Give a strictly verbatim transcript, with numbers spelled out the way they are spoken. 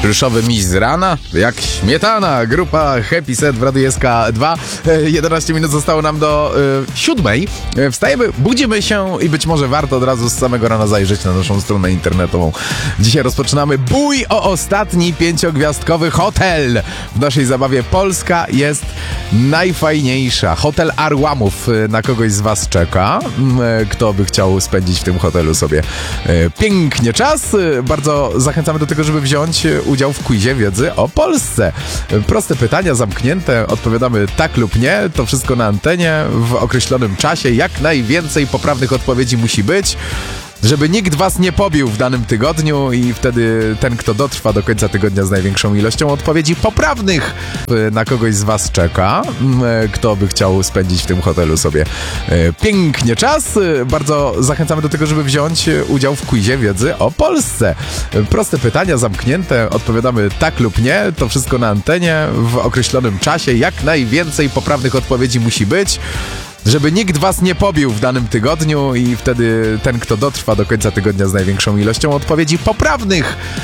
Pluszowy miś z rana, jak śmietana. Grupa Happy Set w Radiu S K dwa. jedenaście minut zostało nam do y, siódmej. Wstajemy, budzimy się i być może warto od razu z samego rana zajrzeć na naszą stronę internetową. Dzisiaj rozpoczynamy bój o ostatni pięciogwiazdkowy hotel. W naszej zabawie Polska jest najfajniejsza. Hotel Arłamów na kogoś z was czeka. Kto by chciał spędzić w tym hotelu sobie pięknie czas? Bardzo zachęcamy do tego, żeby wziąć udział w quizie wiedzy o Polsce. Proste pytania, zamknięte, odpowiadamy tak lub nie. To wszystko na antenie w określonym czasie. Jak najwięcej poprawnych odpowiedzi musi być, żeby nikt was nie pobił w danym tygodniu i wtedy ten, kto dotrwa do końca tygodnia z największą ilością odpowiedzi poprawnych, na kogoś z was czeka. Kto by chciał spędzić w tym hotelu sobie pięknie czas? Bardzo zachęcamy do tego, żeby wziąć udział w quizie wiedzy o Polsce. Proste pytania, zamknięte, odpowiadamy tak lub nie. To wszystko na antenie w określonym czasie. Jak najwięcej poprawnych odpowiedzi musi być, żeby nikt was nie pobił w danym tygodniu i wtedy ten, kto dotrwa do końca tygodnia z największą ilością odpowiedzi poprawnych,